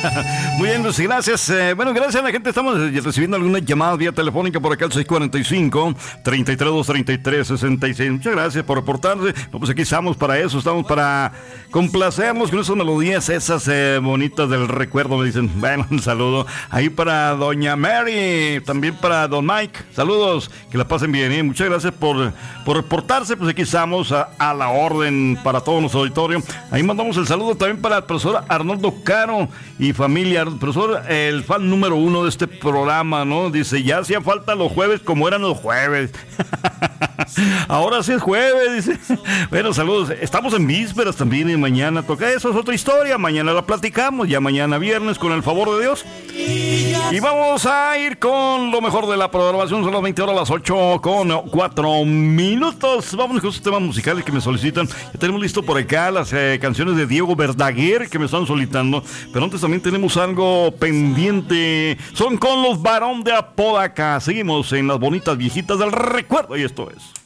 Muy bien, Lucy, gracias. Bueno, gracias a la gente. Estamos recibiendo algunas llamadas vía telefónica por acá al 645-33-33-66. Muchas gracias por reportarse. No, pues aquí estamos para eso, estamos para complacernos con esas melodías, esas bonitas del recuerdo, me dicen. Bueno, un saludo ahí para doña Mary, también para don Mike. Saludos, que la pasen bien, ¿eh? Muchas gracias por reportarse. Pues aquí estamos a la orden para todo nuestro auditorio. Ahí mandamos el saludo también para el profesor Arnoldo Caro y familia. Profesor, el fan número 1 de este programa, ¿no? Dice, ya hacía falta los jueves como eran los jueves. Ahora sí es jueves, dice. Bueno, saludos. Estamos en vísperas también y mañana toca. Eso es otra historia. Mañana la platicamos. Ya mañana viernes, con el favor de Dios. Y vamos a ir con lo mejor de la programación. Son las 20 horas, las 8:04. Vamos con esos temas musicales que me solicitan. Ya tenemos listo por acá las canciones de Diego Verdaguer que me están solicitando. Pero antes también tenemos algo pendiente. Son con los Barón de Apodaca. Seguimos en las bonitas viejitas del recuerdo. Y esto es